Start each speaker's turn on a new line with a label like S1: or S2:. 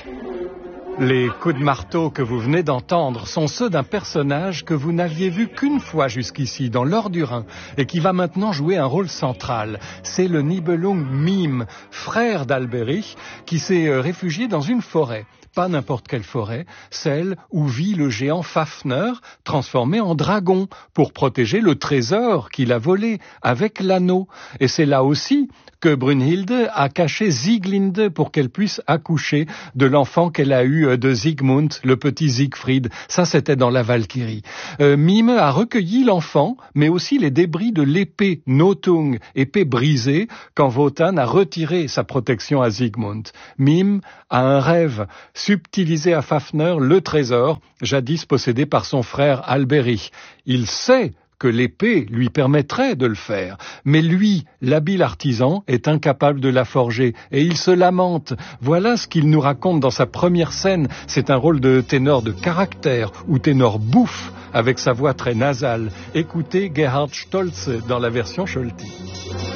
S1: Les coups de marteau que vous venez d'entendre sont ceux d'un personnage que vous n'aviez vu qu'une fois jusqu'ici, dans l'Or du Rhin, et qui va maintenant jouer un rôle central. C'est le Nibelung Mime, frère d'Alberich, qui s'est réfugié dans une forêt. Pas n'importe quelle forêt, celle où vit le géant Fafner, transformé en dragon, pour protéger le trésor qu'il a volé avec l'anneau. Et c'est là aussi que Brunhilde a caché Sieglinde pour qu'elle puisse accoucher de l'enfant qu'elle a eu de Siegmund, le petit Siegfried. Ça, c'était dans la Valkyrie. Mime a recueilli l'enfant, mais aussi les débris de l'épée Nothung, épée brisée, quand Wotan a retiré sa protection à Siegmund. Mime a un rêve, subtiliser à Fafner le trésor, jadis possédé par son frère Alberich. Il sait que l'épée lui permettrait de le faire. Mais lui, l'habile artisan, est incapable de la forger, et il se lamente. Voilà ce qu'il nous raconte dans sa première scène. C'est un rôle de ténor de caractère, ou ténor bouffe, avec sa voix très nasale. Écoutez Gerhard Stolze dans la version Scholti.